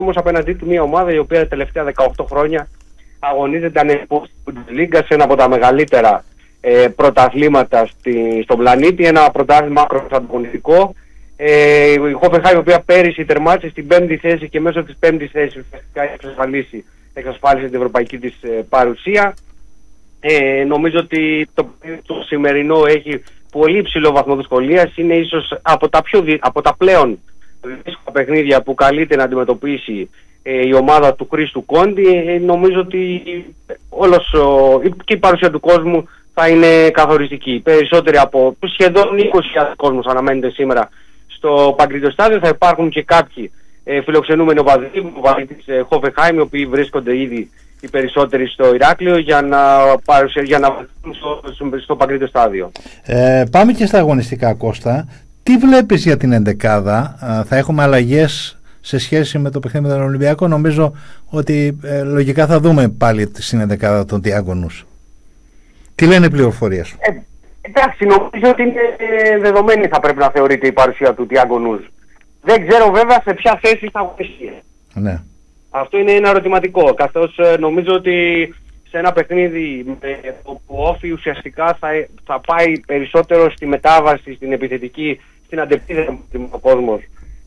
όμως απέναντί του μια ομάδα η οποία τα τελευταία 18 χρόνια αγωνίζεται ανεπώς στην Bundesliga, σε ένα από τα μεγαλύτερα πρωταθλήματα στον πλανήτη, ένα πρωτάθλημα ακροανταγωνιστικό. Η Hoffenheim, η οποία πέρυσι τερμάτισε στην 5η θέση και μέσω της 5ης θέσης εξασφάλισε την ευρωπαϊκή της παρουσία. Νομίζω ότι το σημερινό έχει πολύ υψηλό βαθμό δυσκολίας. Είναι ίσως από τα πλέον δύσκολα παιχνίδια που καλείται να αντιμετωπίσει η ομάδα του Χρήστου Κόντι. Νομίζω ότι και η παρουσία του κόσμου θα είναι καθοριστική. Περισσότεροι από σχεδόν 20.000 κόσμος αναμένεται σήμερα στο Παγκρίτιο Στάδιο. Θα υπάρχουν και κάποιοι φιλοξενούμενοι οπαδοί της Hoffenheim, οι οποίοι βρίσκονται ήδη οι περισσότεροι στο Ηράκλειο για να βρεθούν στο Παγκρίτιο Στάδιο. Πάμε και στα αγωνιστικά, Κώστα. Τι βλέπεις για την εντεκάδα? Θα έχουμε αλλαγές σε σχέση με το παιχνίδι με τον Ολυμπιακό? Νομίζω ότι λογικά θα δούμε πάλι στην εντεκάδα των διάγωνους. Τι λένε οι πληροφορίες? Εντάξει, νομίζω ότι είναι δεδομένη, θα πρέπει να θεωρείται η παρουσία του Τιάγκο. Δεν ξέρω βέβαια σε ποια θέση θα αγωνιστεί. Ναι. Αυτό είναι ένα ερωτηματικό, καθώς νομίζω ότι σε ένα παιχνίδι όπου ο Όφη ουσιαστικά θα πάει περισσότερο στη μετάβαση, στην επιθετική, στην αντεπίθεση ο κόσμος,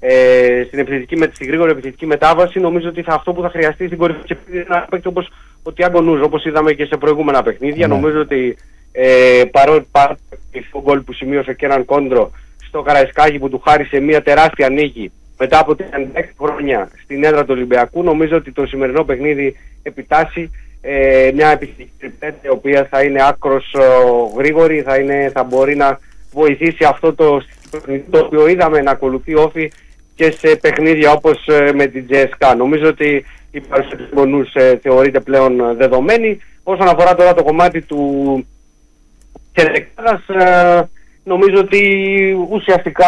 στη γρήγορη επιθετική μετάβαση, νομίζω ότι αυτό που θα χρειαστεί στην κορυφή της επίθεσης είναι ένα παίκτη όπως ο Τιάγκο Νουζ, όπως είδαμε και σε προηγούμενα παιχνίδια. Ναι. Νομίζω ότι παρότι το γκολ που σημείωσε και έναν κόντρο στο Καραϊσκάκι που του χάρισε μια τεράστια νίκη μετά από 36 χρόνια στην έδρα του Ολυμπιακού, νομίζω ότι το σημερινό παιχνίδι επιτάσσει μια επιθετική τριπλέτα, η οποία θα είναι άκρος γρήγορη, θα μπορεί να βοηθήσει αυτό το οποίο είδαμε να ακολουθεί Όφη και σε παιχνίδια όπως με την JSK. Νομίζω ότι η παρουσία του Μονούς θεωρείται πλέον δεδομένη. Όσον αφορά τώρα το κομμάτι του Τσερεκάδας, νομίζω ότι ουσιαστικά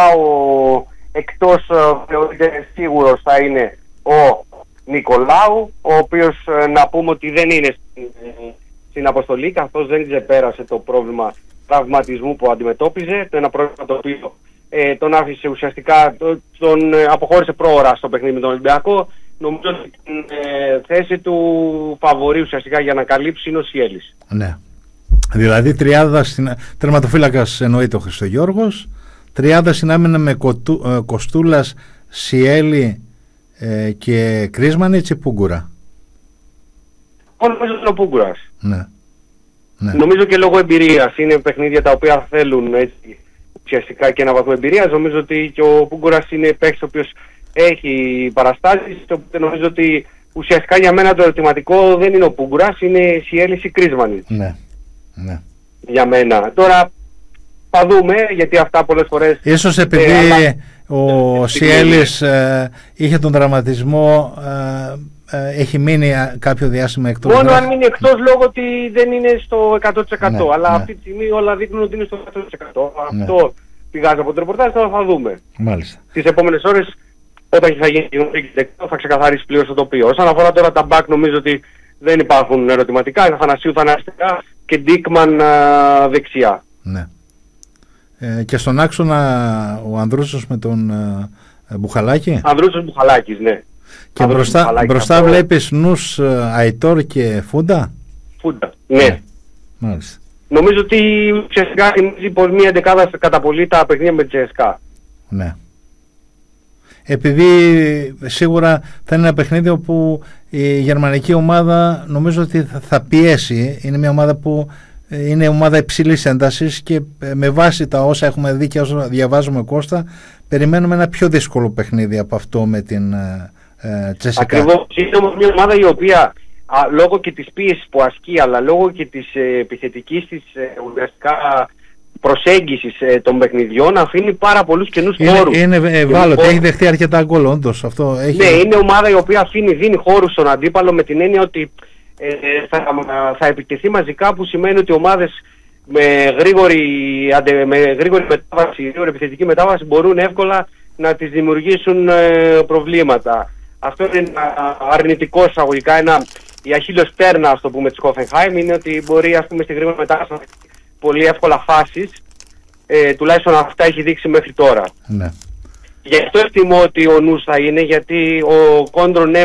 εκτός θεωρείται σίγουρος θα είναι ο Νικολάου, ο οποίος να πούμε ότι δεν είναι στην αποστολή, καθώς δεν ξεπέρασε το πρόβλημα τραυματισμού που αντιμετώπιζε, ένα πρόβλημα το οποίο τον άφησε ουσιαστικά, τον αποχώρησε πρόωρα στο παιχνίδι με τον Ολυμπιακό. Νομίζω ότι την θέση του φαβορεί ουσιαστικά για να καλύψει είναι ο Σιέλης. Ναι. Δηλαδή τριάδα τερματοφύλακας εννοείται ο Χριστογιώργος, τριάδα συνάμυνα με Κοστούλας, Σιέλη και Κρίσμανιτς ή Πούγκουρα? Νομίζω ότι είναι ο Πούγκουρας. Ναι. Ναι. Νομίζω και λόγω εμπειρίας, είναι παιχνίδια τα οποία θέλουν έτσι, ουσιαστικά και ένα βαθμό εμπειρίας. Νομίζω ότι και ο Πούγκουρας είναι παίκτης ο οποίος έχει παραστάσεις, νομίζω ότι ουσιαστικά για μένα το ερωτηματικό δεν είναι ο Πούγκουρας, είναι η Σιέλης ή Κρίσμανιτς. Ναι. Ναι. Για μένα. Τώρα θα δούμε, γιατί αυτά πολλές φορές... Ίσως επειδή ο Σιέλης είχε τον τραυματισμό, έχει μείνει κάποιο διάστημα εκτός. Μόνο αν μείνει εκτός λόγω ότι δεν είναι στο 100%. Ναι, αλλά ναι. Αυτή τη στιγμή όλα δείχνουν ότι είναι στο 100%. Ναι. Αυτό πηγάζει από το ρεπορτάζ, τώρα θα δούμε. Μάλιστα. Τις επόμενες ώρες, όταν θα γίνει θα ξεκαθαρίσει πλήρως το τοπίο. Όσον αφορά τώρα τα back, νομίζω ότι δεν υπάρχουν ερωτηματικά. Είναι Θανασίου αριστερά και Ντίκμαν δεξιά. Ναι. Και στον άξονα ο Ανδρούσος με τον Μπουχαλάκη. Ανδρούσος Μπουχαλάκης, ναι. Και μπροστά βλέπεις Νους, Αϊτόρ και Φούντα. Φούντα, ναι. Μάλιστα. Νομίζω ότι ουσιαστικά θυμίζει πως μία δεκάδα κατά πολύ τα παιχνίδια με τη ΤΣΕΣΚΑ. Ναι. Επειδή σίγουρα θα είναι ένα παιχνίδι όπου η γερμανική ομάδα νομίζω ότι θα πιέσει. Είναι μια ομάδα που είναι ομάδα υψηλής έντασης και με βάση τα όσα έχουμε δει και όσα διαβάζουμε, Κώστα, περιμένουμε ένα πιο δύσκολο παιχνίδι από αυτό με την ΤΣΕΣΚΑ. Ακριβώς. Είναι όμως μια ομάδα η οποία λόγω και της πίεσης που ασκεί, αλλά λόγω και της επιθετικής της ουσιαστικά προσέγγισης των παιχνιδιών, αφήνει πάρα πολλούς καινούς χώρους. Είναι ευάλωτη, έχει δεχτεί αρκετά γκολ, όντως. Αυτό έχει... Ναι, είναι ομάδα η οποία δίνει χώρους στον αντίπαλο, με την έννοια ότι θα επιτεθεί μαζικά, που σημαίνει ότι ομάδες με γρήγορη μετάβαση, γρήγορη επιθετική μετάβαση μπορούν εύκολα να τις δημιουργήσουν προβλήματα. Αυτό είναι αρνητικό εισαγωγικά, η αχίλλειος πτέρνα, ας το πούμε, της Hoffenheim, είναι ότι μπορεί, ας πούμε, στη γρήγορη μετάβαση πολύ εύκολα φάσεις, τουλάχιστον αυτά έχει δείξει μέχρι τώρα. Ναι. Γι' αυτό εκτιμώ ότι ο νους θα είναι, γιατί ο Κόντρο